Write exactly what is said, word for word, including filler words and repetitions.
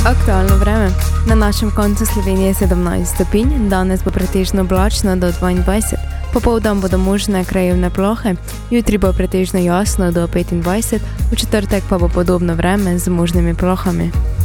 Aktualno vreme. Na našem koncu Slovenije je sedemnajst stopinj, danes bo pretežno oblačno do dvaindvajset. Popoldan bodo možne krajevne plohe, jutri bo pretežno jasno do petindvajset, v četrtek pa bo podobno vreme z možnimi plohami.